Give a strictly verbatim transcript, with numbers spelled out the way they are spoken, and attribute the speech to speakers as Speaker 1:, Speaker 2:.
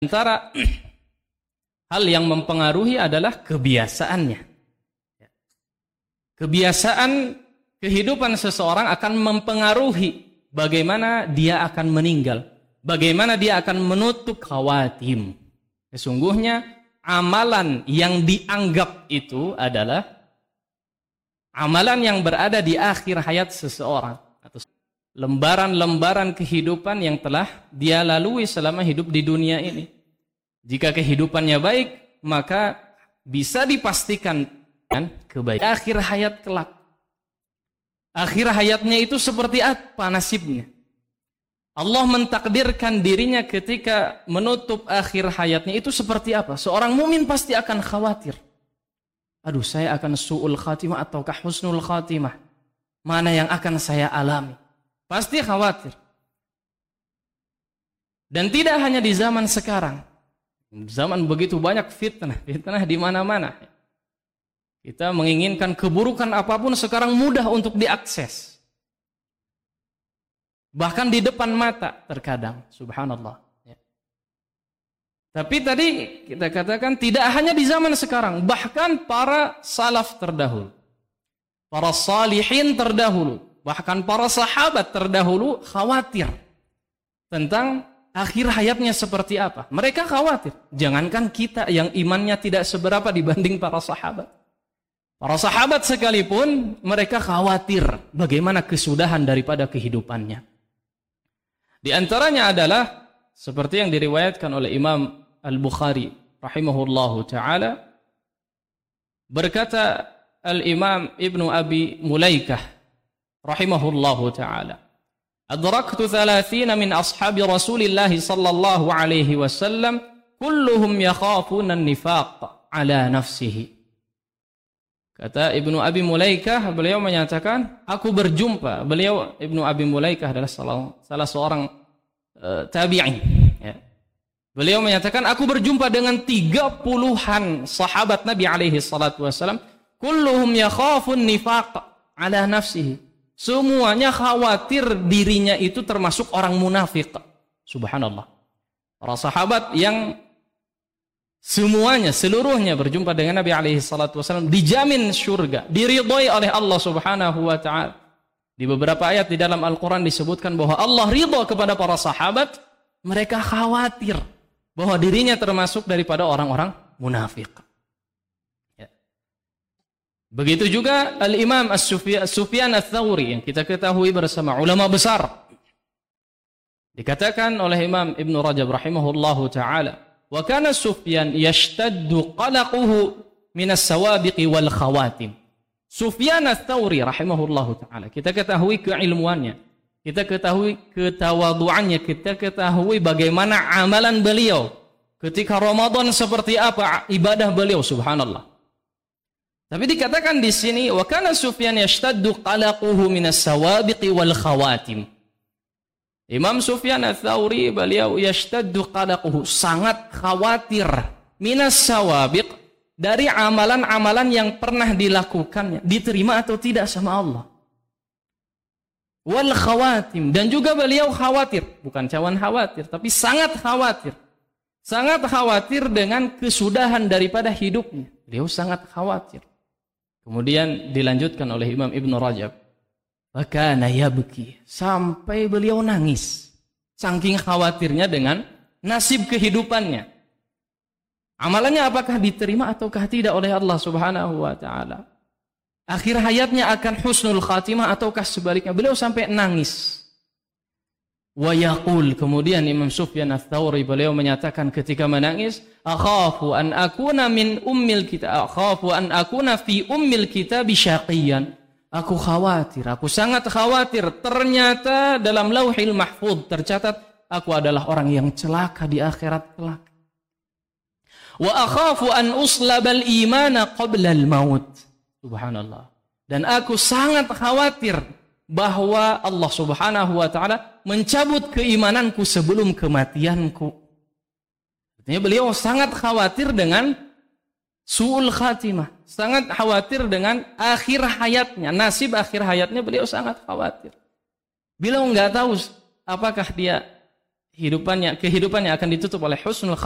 Speaker 1: Antara hal yang mempengaruhi adalah kebiasaannya. Kebiasaan kehidupan seseorang akan mempengaruhi bagaimana dia akan meninggal, bagaimana dia akan menutup khawatim. Sesungguhnya amalan yang dianggap itu adalah amalan yang berada di akhir hayat seseorang, atau lembaran-lembaran kehidupan yang telah dia lalui selama hidup di dunia ini. Jika kehidupannya baik, maka bisa dipastikan kan kebaikan akhir hayat kelak. Akhir hayatnya itu seperti apa nasibnya? Allah mentakdirkan dirinya ketika menutup akhir hayatnya itu seperti apa? Seorang mukmin pasti akan khawatir. Aduh, saya akan su'ul khatimah ataukah husnul khatimah? Mana yang akan saya alami? Pasti khawatir. Dan tidak hanya di zaman sekarang. Zaman begitu banyak fitnah, fitnah di mana-mana. Kita menginginkan keburukan apapun sekarang mudah untuk diakses. Bahkan di depan mata terkadang, subhanallah. Tapi tadi kita katakan tidak hanya di zaman sekarang, bahkan para salaf terdahulu, para salihin terdahulu, bahkan para sahabat terdahulu khawatir tentang akhir hayatnya seperti apa. Mereka khawatir. Jangankan kita yang imannya tidak seberapa dibanding para sahabat. Para sahabat sekalipun mereka khawatir bagaimana kesudahan daripada kehidupannya. Di antaranya adalah seperti yang diriwayatkan oleh Imam Al-Bukhari rahimahullahu ta'ala. Berkata Al-Imam Ibnu Abi Mulaikah rahimahullahu ta'ala, adraktu thalathina min ashabi Rasulillahi sallallahu alaihi wasallam kulluhum yakhafuna an-nifaq ala nafsihi. Kata Ibnu Abi Mulaikah, beliau menyatakan, aku berjumpa, beliau Ibnu Abi Mulaikah adalah salah, salah seorang uh, tabi'in. Ya. Beliau menyatakan, aku berjumpa dengan tiga puluhan sahabat Nabi alaihi salatu wassalam, kulluhum yakhafun nifaq ala nafsihi. Semuanya khawatir dirinya itu termasuk orang munafik. Subhanallah. Para sahabat yang semuanya, seluruhnya berjumpa dengan Nabi alaihi salatu wasallam dijamin syurga, diridhoi oleh Allah subhanahu wa ta'ala. Di beberapa ayat di dalam Al-Quran disebutkan bahwa Allah ridha kepada para sahabat. Mereka khawatir bahwa dirinya termasuk daripada orang-orang munafik. Ya. Begitu juga Al-Imam As-Sufyan Ats-Tsauri yang kita ketahui bersama ulama besar. Dikatakan oleh Imam Ibnu Rajab rahimahullahu ta'ala, wa kana Sufyan yashtaddu qalaquhu minas sawabiqi wal khawatim. Sufyan Ats-Tsauri rahimahullahu ta'ala, kita ketahui keilmuannya, kita ketahui ketawaduannya, kita ketahui bagaimana amalan beliau ketika Ramadan, seperti apa ibadah beliau, subhanallah. Tapi dikatakan di sini wa kana Sufyan yashtaddu qalaquhu minas sawabiqi wal khawatim. Imam Sufyan Ats-Tsauri beliau yashtaddu qalaquhu, sangat khawatir minas sawabiq, dari amalan-amalan yang pernah dilakukannya diterima atau tidak sama Allah. Wal khawatim, dan juga beliau khawatir, bukan cawan khawatir, tapi sangat khawatir. Sangat khawatir dengan kesudahan daripada hidupnya. Beliau sangat khawatir. Kemudian dilanjutkan oleh Imam Ibnu Rajab, Fakana yabki, sampai beliau nangis saking khawatirnya dengan nasib kehidupannya. Amalannya apakah diterima ataukah tidak oleh Allah subhanahu wa ta'ala. Akhir hayatnya akan husnul khatimah ataukah sebaliknya. Beliau sampai nangis. Wa yaqul, kemudian Imam Sufyan Ats-Tsauri beliau menyatakan ketika menangis, akhafu an akuna min ummil kitab, akhafu an akuna fi ummil kitab syaqiyan. Aku khawatir, aku sangat khawatir. Ternyata dalam Lauhil Mahfuz tercatat aku adalah orang yang celaka di akhirat kelak. Wa akhafu an uslabal imana qabla al-maut. Subhanallah. Dan aku sangat khawatir bahwa Allah Subhanahu wa ta'ala mencabut keimananku sebelum kematianku. Artinya beliau sangat khawatir dengan su'ul khatimah, sangat khawatir dengan akhir hayatnya, nasib akhir hayatnya. Beliau sangat khawatir. Beliau enggak tahu apakah dia hidupannya kehidupannya akan ditutup oleh husnul khatimah